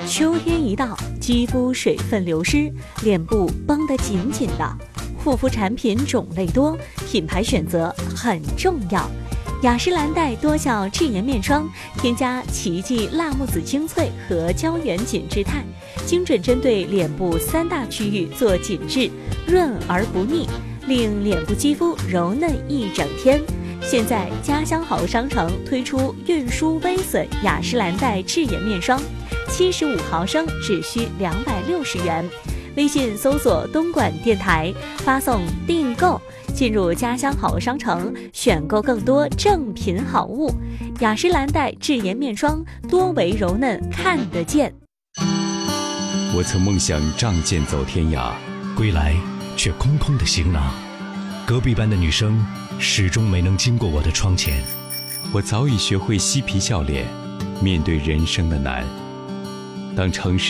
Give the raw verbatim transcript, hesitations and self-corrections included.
秋天一到，肌肤水分流失，脸部绷得紧紧的。护肤产品种类多，品牌选择很重要。雅诗兰黛多效智颜面霜，添加奇迹辣木籽精粹和胶原紧致肽，精准针对脸部三大区域做紧致，润而不腻，令脸部肌肤柔嫩一整天。现在家乡好商城推出运输微损雅诗兰黛智颜面霜，七十五毫升只需两百六十元。微信搜索东莞电台，发送订购，进入家乡好商城，选购更多正品好物。雅诗兰黛智颜面霜，多维柔嫩看得见。 我曾梦想仗剑走天涯， 归来却空空的行囊。隔壁班的女生始终没能经过我的窗前。 我早已学会嬉皮笑脸，面对人生的难。当城市